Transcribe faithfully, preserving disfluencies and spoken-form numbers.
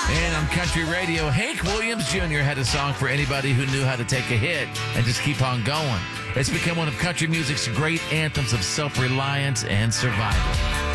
And on country radio, Hank Williams Junior had a song for anybody who knew how to take a hit and just keep on going. It's become one of country music's great anthems of self-reliance and survival.